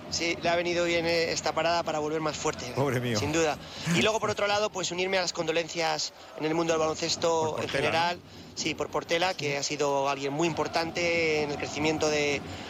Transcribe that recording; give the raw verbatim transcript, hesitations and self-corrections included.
sí, le ha venido bien esta parada para volver más fuerte. Pobre mío. Sin duda. Y luego, por otro lado, pues unirme a las condolencias en el mundo del baloncesto Por en Portela, general. ¿no? Sí, por Portela, que ha sido alguien muy importante en el crecimiento de,